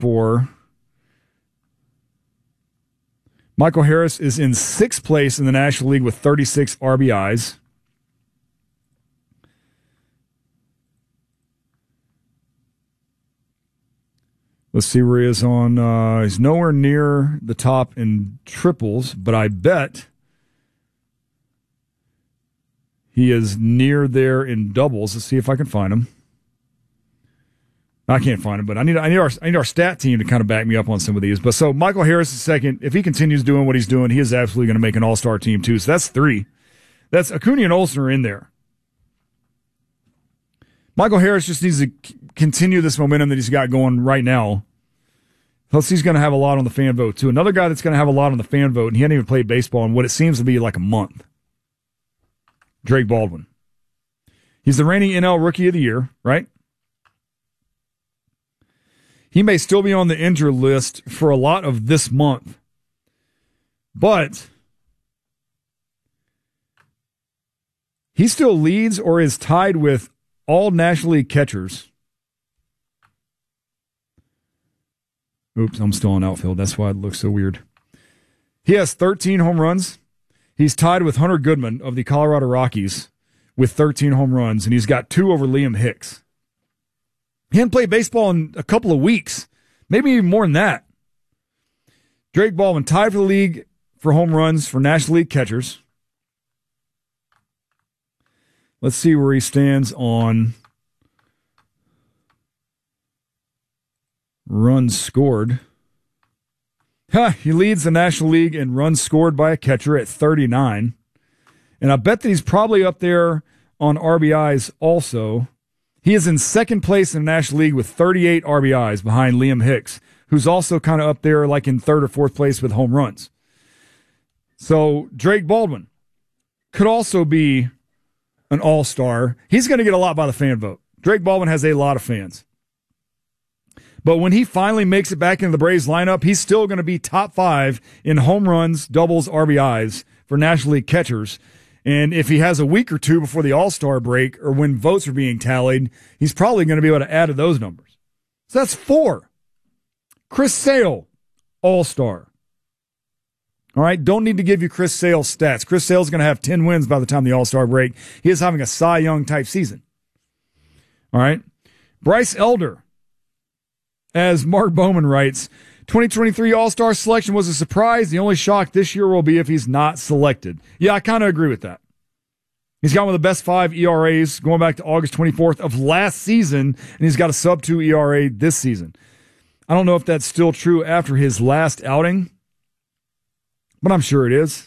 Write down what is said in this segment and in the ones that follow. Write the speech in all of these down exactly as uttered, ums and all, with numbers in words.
for Michael Harris is in sixth place in the National League with thirty-six R B Is. Let's see where he is on. Uh, he's nowhere near the top in triples, but I bet he is near there in doubles. Let's see if I can find him. I can't find him, but I need I need our I need our stat team to kind of back me up on some of these. But so Michael Harris is second. If he continues doing what he's doing, he is absolutely going to make an all-star team too. So that's three. That's Acuna and Olsen are in there. Michael Harris just needs to continue this momentum that he's got going right now. Plus, he's going to have a lot on the fan vote, too. Another guy that's going to have a lot on the fan vote, and he hadn't even played baseball in what it seems to be like a month. Drake Baldwin. He's the reigning N L Rookie of the Year, right? He may still be on the injured list for a lot of this month. But he still leads or is tied with all National League catchers. Oops, I'm still on outfield. That's why it looks so weird. He has thirteen home runs. He's tied with Hunter Goodman of the Colorado Rockies with thirteen home runs, and he's got two over Liam Hicks. He hadn't played baseball in a couple of weeks, maybe even more than that. Drake Baldwin tied for the league for home runs for National League catchers. Let's see where he stands on runs scored. Huh, he leads the National League in runs scored by a catcher at thirty-nine. And I bet that he's probably up there on R B Is also. He is in second place in the National League with thirty-eight R B Is behind Liam Hicks, who's also kind of up there like in third or fourth place with home runs. So Drake Baldwin could also be an all-star. He's going to get a lot by the fan vote. Drake Baldwin has a lot of fans. But when he finally makes it back into the Braves lineup, he's still going to be top five in home runs, doubles, R B Is for National League catchers. And if he has a week or two before the All-Star break or when votes are being tallied, he's probably going to be able to add to those numbers. So that's four. Chris Sale, All-Star. All right, don't need to give you Chris Sale's stats. Chris Sale's going to have ten wins by the time the All-Star break. He is having a Cy Young type season. All right. Bryce Elder, as Mark Bowman writes, twenty twenty-three All-Star selection was a surprise. The only shock this year will be if he's not selected. Yeah, I kind of agree with that. He's got one of the best five E R As going back to August twenty-fourth of last season, and he's got a sub two E R A this season. I don't know if that's still true after his last outing, but I'm sure it is.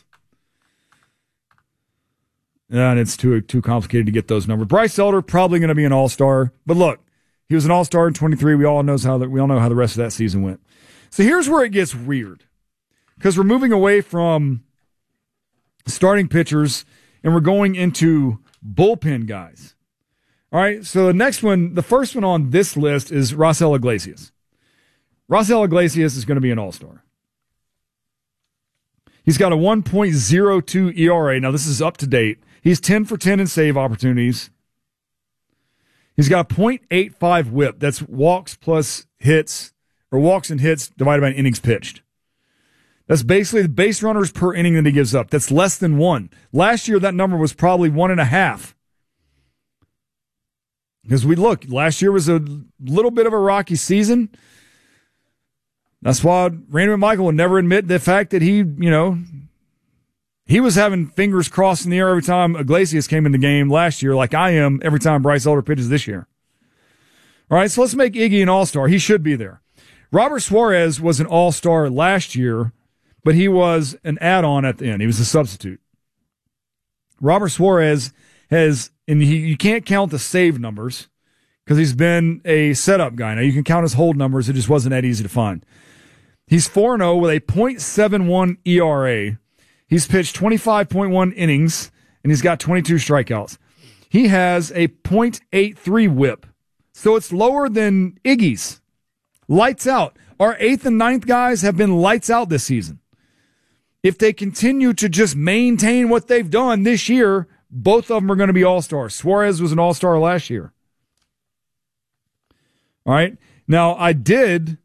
And it's too too complicated to get those numbers. Bryce Elder probably going to be an all-star, but look, he was an all-star in twenty-three. We all knows how that we all know how the rest of that season went. So here's where it gets weird, because we're moving away from starting pitchers and we're going into bullpen guys. All right. So the next one, the first one on this list is Raisel Iglesias. Raisel Iglesias is going to be an all-star. He's got a one point oh two E R A. Now, this is up to date. He's ten for ten in save opportunities. He's got a point eight five whip. That's walks plus hits, or walks and hits divided by innings pitched. That's basically the base runners per inning that he gives up. That's less than one. Last year, that number was probably one and a half. Because we look, last year was a little bit of a rocky season. That's why Randy McMichael would never admit the fact that he, you know, he was having fingers crossed in the air every time Iglesias came in the game last year, like I am every time Bryce Elder pitches this year. All right, so let's make Iggy an all-star. He should be there. Robert Suarez was an all-star last year, but he was an add-on at the end. He was a substitute. Robert Suarez has, and he, you can't count the save numbers because he's been a setup guy. Now, you can count his hold numbers. It just wasn't that easy to find. He's four and oh with a point seven one E R A. He's pitched twenty-five point one innings, and he's got twenty-two strikeouts. He has a point eight three whip, so it's lower than Iggy's. Lights out. Our eighth and ninth guys have been lights out this season. If they continue to just maintain what they've done this year, both of them are going to be all-stars. Suarez was an all-star last year. All right. Now, I did